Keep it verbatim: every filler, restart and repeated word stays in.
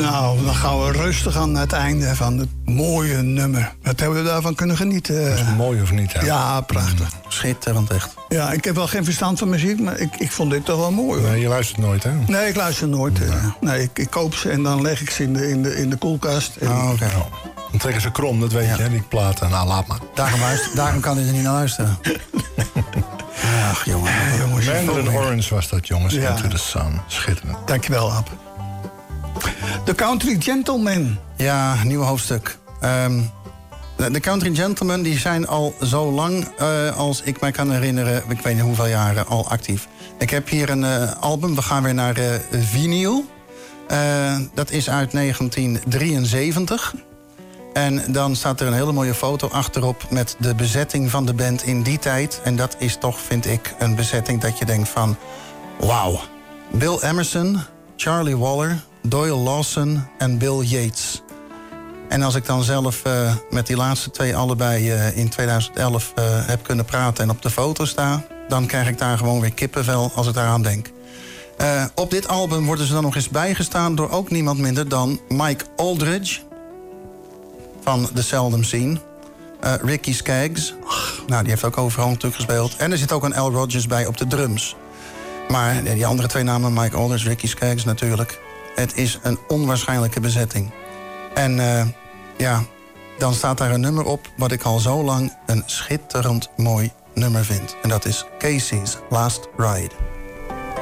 Nou, dan gaan we rustig aan het einde van het mooie nummer. Wat hebben we daarvan kunnen genieten? Is het mooi of niet? Hè? Ja, prachtig. Schitterend, echt. Ja, ik heb wel geen verstand van muziek, maar ik, ik vond dit toch wel mooi. Hoor. Nee, je luistert nooit, hè? Nee, ik luister nooit. Nee, nee ik, ik koop ze en dan leg ik ze in de, in de, in de koelkast. En... Oh, oké. Okay. Dan trekken ze krom, dat weet ja. je, hè, die platen. Nou, laat maar. Daarom, luister, daarom kan hij er niet naar luisteren. Ach, jongen. Ja, jongens Mandarin Orange was dat, jongens. Ja. Into the Sun. Schitterend. Dankjewel, Ab. The Country Gentlemen. Ja, nieuw hoofdstuk. Um, de, de Country Gentlemen die zijn al zo lang, uh, als ik mij kan herinneren... ik weet niet hoeveel jaren, al actief. Ik heb hier een uh, album, we gaan weer naar uh, vinyl. Uh, dat is uit negentien drieënzeventig. En dan staat er een hele mooie foto achterop... met de bezetting van de band in die tijd. En dat is toch, vind ik, een bezetting dat je denkt van... wauw. Bill Emerson, Charlie Waller, Doyle Lawson en Bill Yates. En als ik dan zelf uh, met die laatste twee allebei uh, in tweeduizend elf uh, heb kunnen praten... en op de foto sta, dan krijg ik daar gewoon weer kippenvel als ik daaraan denk. Uh, op dit album worden ze dan nog eens bijgestaan... door ook niemand minder dan Mike Aldridge... van The Seldom Scene. Uh, Ricky Skaggs. Nou, die heeft ook overal natuurlijk gespeeld. En er zit ook een Al Rogers bij op de drums. Maar die andere twee namen, Mike Aldridge, Ricky Skaggs natuurlijk. Het is een onwaarschijnlijke bezetting. En uh, ja, dan staat daar een nummer op... wat ik al zo lang een schitterend mooi nummer vind. En dat is Casey's Last Ride.